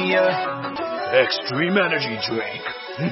Extreme Energy Drink.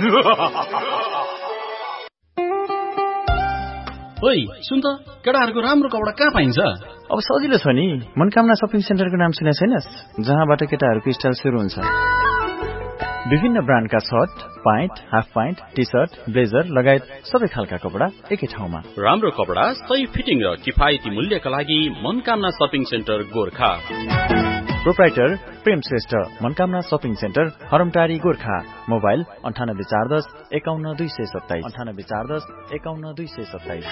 ओइ सुन त केटाहरुको राम्रो कपडा कहाँ पाइन्छ? अब सजिलो छ नि, मनकामना शपिङ सेन्टरको नाम सुने छैनस्? जहाँबाट केटाहरुको स्टाइल सुरु हुन्छ। विभिन्न ब्रान्डका shirt, pant, half pant, T-shirt, blazer लगायत सबै खालका कपडा एकै ठाउँमा। राम्रो कपडा, सही फिटिङ र किफायती मूल्यका लागि Manakamana shopping centre Gorkha. Proprietor प्रेम Shrestha, Manakamana shopping centre, हरमटारी Gorkha. Mobile 9840 51 227 9840 51 227।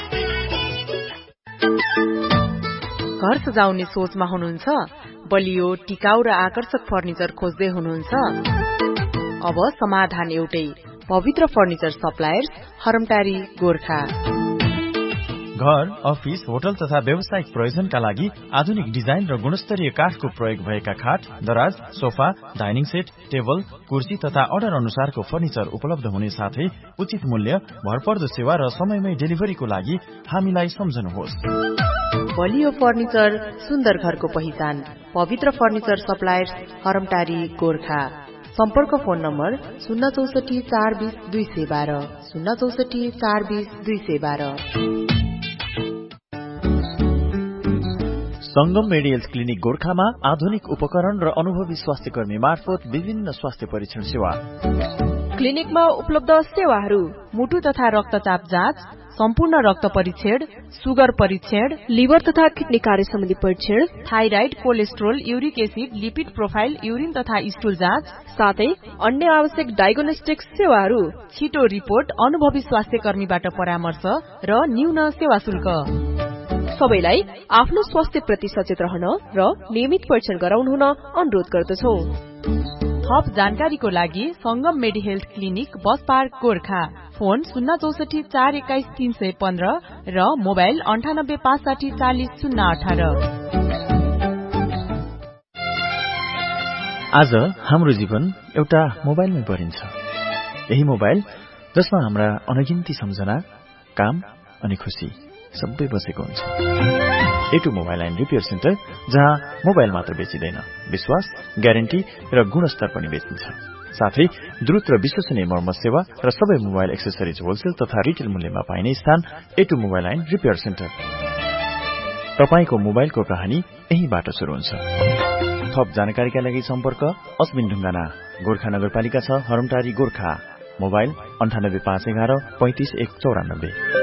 घर सजाउने सोचमा हुनुहुन्छ? बलियो, टिकाउ र आकर्षक फर्निचर खोज्दै हुनुहुन्छ? अब समाधान एउटै, पवित्र फर्निचर सप्लायर्स, हरमटारी गोरखा। घर, अफिस, होटल तथा व्यावसायिक प्रयोजनका लागि आधुनिक डिजाइन र गुणस्तरीय काठको प्रयोग भएका खाट, दराज, सोफा, डाइनिङ सेट, टेबल, कुर्सी तथा अर्डर अनुसारको फर्निचर उपलब्ध हुने साथै उचित मूल्य, भरपर्दो सेवा र समयमै डेलिभरीको लागि हामीलाई सम्झनुहोस्। बलियो फर्निचर, सुन्दर घरको पहिचान, पवित्र फर्निचर सप्लायर्स, हरमटारी गोरखा। सम्पर्क फोन नम्बर 064 420 212 064 420 212। संगम मेडिकल क्लिनिक गोरखामा आधुनिक उपकरण र अनुभवी स्वास्थ्य कर्मी मार्फत विभिन्न स्वास्थ्य परीक्षण सेवा। क्लिनिकमा उपलब्ध सेवाहरू: मुटु तथा रक्तचाप जाँच, सम्पूर्ण रक्त परीक्षण, सुगर परीक्षण, लिभर तथा किडनी कार्य सम्बन्धी परीक्षण, thyroid, cholesterol, uric acid, lipid profile, urine तथा स्टुल जाँच, साथै अन्य आवश्यक डायग्नोस्टिक सेवाहरू। छिटो रिपोर्ट, अनुभवी स्वास्थ्य कर्मीबाट परामर्श र न्यून सेवा शुल्क। सबैलाई आफ्नो स्वास्थ्य प्रति सचेत रहन र नियमित परीक्षण गराउन हुन अनुरोध गर्दछौ। थप जानकारीको लागि संगम मेडी health clinic, bus park Gorkha. Phone 064 421 315 र मोबाइल 98 560 40 018। आज हाम्रो जीवन एउटा मोबाइलमै परिन्छ। यही मोबाइल जसमा हाम्रा अनगिन्ती सम्झना, काम अनि खुशी सबै बसेको हुन्छ। A2 mobile and repair centre, जहाँ मोबाइल मात्र बेचिँदैन, विश्वास, ग्यारेन्टी र गुणस्तर पनि बेचिन्छ। साथै द्रुत र विश्वसनीय मर्मत सेवा र सबै मोबाइल एक्सेसरिज होलसेल तथा रिटेल मूल्यमा पाइने स्थान A2 mobile and repair centre. तपाईको मोबाइलको कहानी यहीबाट सुरु हुन्छ। थप जानकारीका लागि सम्पर्क अस्मिन ढुङ्गाना, गोरखा नगरपालिका 6, हरमटारी गोरखा। मोबाइल 98 511 35 194।